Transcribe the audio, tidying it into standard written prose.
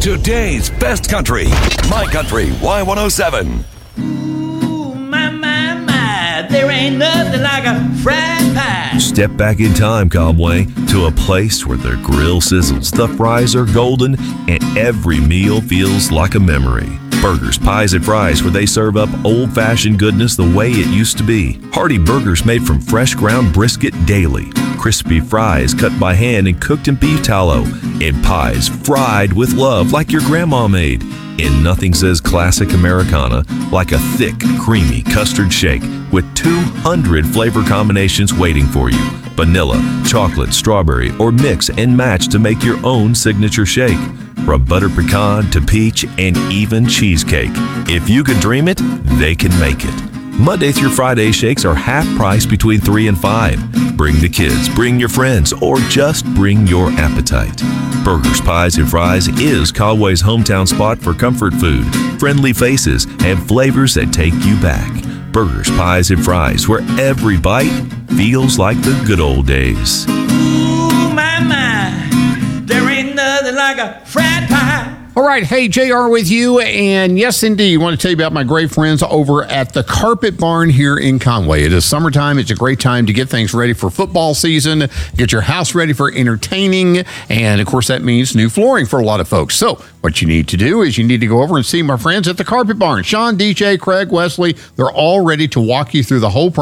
Today's best country, My Country Y107. Ooh, my, there ain't nothing like a fried pie. Step back in time, Cowboy, to a place where the grill sizzles, the fries are golden, and every meal feels like a memory. Burgers, Pies, and Fries, where they serve up old-fashioned goodness the way it used to be. Hearty burgers made from fresh ground brisket daily. Crispy fries cut by hand and cooked in beef tallow. And pies fried with love like your grandma made. And nothing says classic Americana like a thick, creamy custard shake with 200 flavor combinations waiting for you. Vanilla, chocolate, strawberry, or mix and match to make your own signature shake. From butter pecan to peach and even cheesecake. If you can dream it, they can make it. Monday through Friday shakes are half price between 3 and 5. Bring the kids, bring your friends, or just bring your appetite. Burgers, Pies, and Fries is Cowboy's hometown spot for comfort food, friendly faces, and flavors that take you back. Burgers, Pies, and Fries, where every bite feels like the good old days. Ooh, my, there ain't nothing like a fried pie. All right, hey, JR with you, and yes, indeed, I want to tell you about my great friends over at the Carpet Barn here in Conway. It is summertime. It's a great time to get things ready for football season, get your house ready for entertaining, and, of course, that means new flooring for a lot of folks. So what you need to do is you need to go over and see my friends at the Carpet Barn. Sean, DJ, Craig, Wesley, they're all ready to walk you through the whole process.